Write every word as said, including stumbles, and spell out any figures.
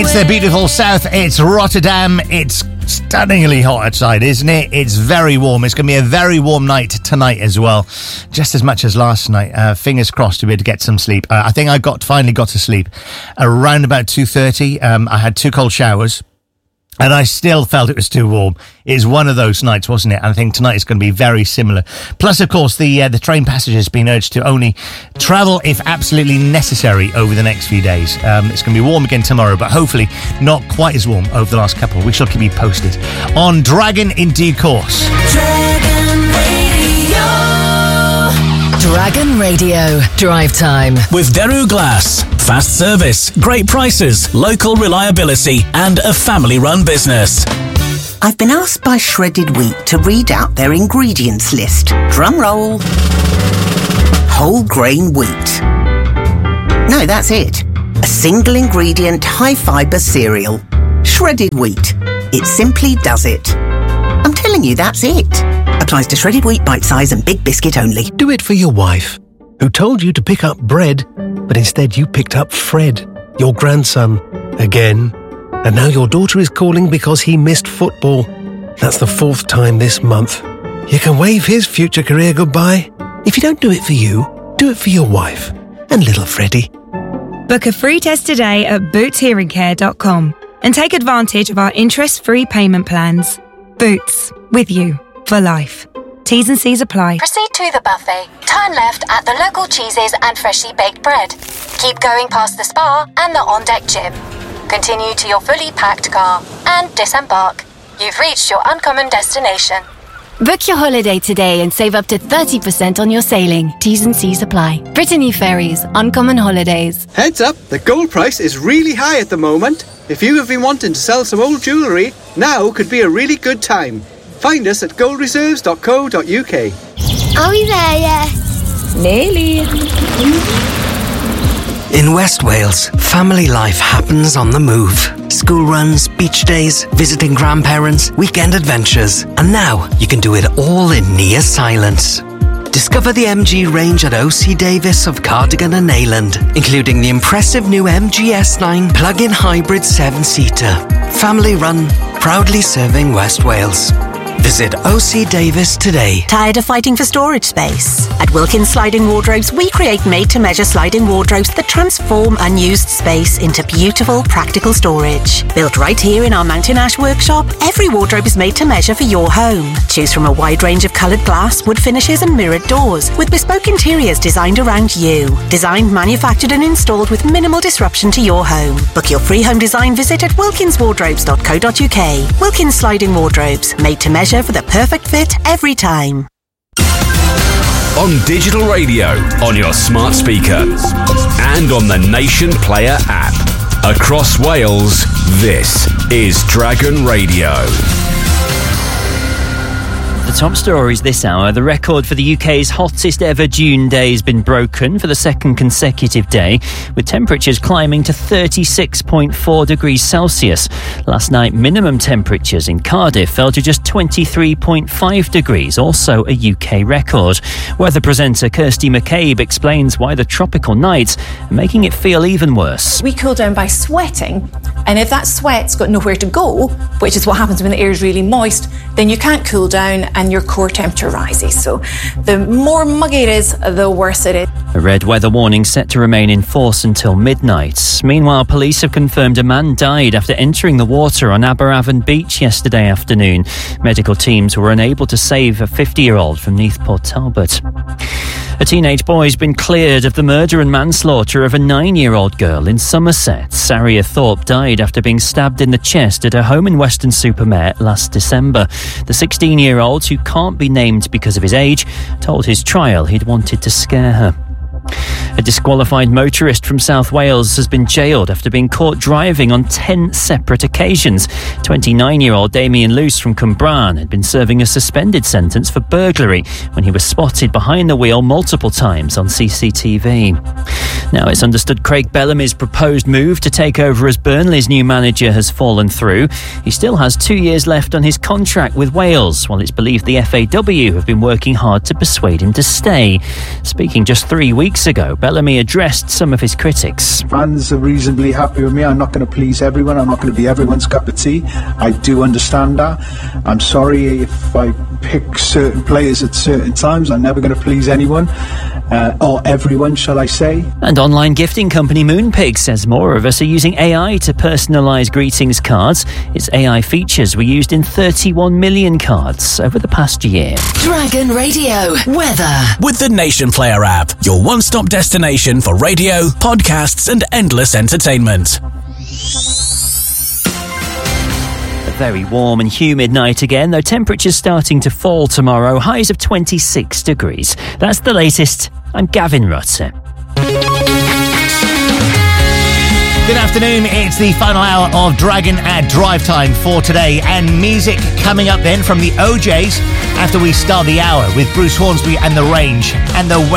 It's the beautiful south. It's Rotterdam. It's stunningly hot outside, isn't it? It's very warm. It's going to be a very warm night tonight as well, just as much as last night. Uh, fingers crossed to be able to get some sleep. Uh, I think I got finally got to sleep around about two thirty. Um, I had two cold showers. And I still felt it was too warm. It was one of those nights, wasn't it? And I think tonight is going to be very similar. Plus, of course, the uh, the train passengers being urged to only travel if absolutely necessary over the next few days. Um, it's going to be warm again tomorrow, but hopefully not quite as warm over the last couple. We shall keep you posted on Dragon in due course. Dragon Radio. Dragon Radio. Drive time. With Daru Glass. Fast service, great prices, local reliability, and a family-run business. I've been asked by Shredded Wheat to read out their ingredients list. Drum roll. Whole grain wheat. No, that's it. A single ingredient, high-fibre cereal. Shredded wheat. It simply does it. I'm telling you, that's it. Applies to shredded wheat, bite size, and big biscuit only. Do it for your wife, who told you to pick up bread, but instead you picked up Fred, your grandson, again. And now your daughter is calling because he missed football. That's the fourth time this month. You can wave his future career goodbye. If you don't do it for you, do it for your wife and little Freddie. Book a free test today at boots hearing care dot com and take advantage of our interest-free payment plans. Boots, with you for life. T's and C's apply. Proceed to the buffet. Turn left at the local cheeses and freshly baked bread. Keep going past the spa and the on-deck gym. Continue to your fully packed car and disembark. You've reached your uncommon destination. Book your holiday today and save up to thirty percent on your sailing. T's and C's apply. Brittany Ferries, Uncommon Holidays. Heads up, the gold price is really high at the moment. If you have been wanting to sell some old jewellery, now could be a really good time. Find us at gold reserves dot co dot uk. Are we there yet? Nearly. In West Wales, family life happens on the move. School runs, beach days, visiting grandparents, weekend adventures. And now you can do it all in near silence. Discover the M G range at O C Davis of Cardigan and Neyland, including the impressive new M G S nine plug-in hybrid seven-seater. Family run, proudly serving West Wales. Visit O C Davis today. Tired of fighting for storage space? At Wilkins Sliding Wardrobes, we create made-to-measure sliding wardrobes that transform unused space into beautiful, practical storage. Built right here in our Mountain Ash workshop, every wardrobe is made to measure for your home. Choose from a wide range of coloured glass, wood finishes and mirrored doors, with bespoke interiors designed around you. Designed, manufactured and installed with minimal disruption to your home. Book your free home design visit at wilkins wardrobes dot co dot uk. Wilkins Sliding Wardrobes, made to measure for the perfect fit every time. On digital radio, on your smart speaker, and on the Nation Player app. Across Wales, this is Dragon Radio. The top stories this hour. The record for the U K's hottest ever June day has been broken for the second consecutive day, with temperatures climbing to thirty-six point four degrees Celsius. Last night, minimum temperatures in Cardiff fell to just twenty-three point five degrees, also a U K record. Weather presenter Kirsty McCabe explains why the tropical nights are making it feel even worse. We cool down by sweating, and if that sweat's got nowhere to go, which is what happens when the air is really moist, then you can't cool down and your core temperature rises. So the more muggy it is, the worse it is. A red weather warning set to remain in force until midnight. Meanwhile, police have confirmed a man died after entering the water on Aberavon Beach yesterday afternoon. Medical teams were unable to save a fifty-year-old from Neath Port Talbot. A teenage boy has been cleared of the murder and manslaughter of a nine-year-old girl in Somerset. Saria Thorpe died after being stabbed in the chest at her home in Weston-super-Mare last December. The sixteen-year-old, who can't be named because of his age, told his trial he'd wanted to scare her. A disqualified motorist from South Wales has been jailed after being caught driving on ten separate occasions. twenty-nine-year-old Damien Luce from Cwmbran had been serving a suspended sentence for burglary when he was spotted behind the wheel multiple times on C C T V. Now, it's understood Craig Bellamy's proposed move to take over as Burnley's new manager has fallen through. He still has two years left on his contract with Wales, while it's believed the F A W have been working hard to persuade him to stay. Speaking just three weeks ago, Bellamy addressed some of his critics. Fans are reasonably happy with me. I'm not going to please everyone. I'm not going to be everyone's cup of tea. I do understand that. I'm sorry if I pick certain players at certain times. I'm never going to please anyone. Uh, or everyone, shall I say. And online gifting company Moonpig says more of us are using A I to personalise greetings cards. Its A I features were used in thirty-one million cards over the past year. Dragon Radio weather. With the Nation Player app, your one-stop destination for radio, podcasts and endless entertainment. A very warm and humid night again, though temperatures starting to fall tomorrow, highs of twenty-six degrees. That's the latest. I'm Gavin Rutter. Good afternoon, it's the final hour of Dragon at Drive Time for today, and music coming up then from the O Js after we start the hour with Bruce Hornsby and The Range and the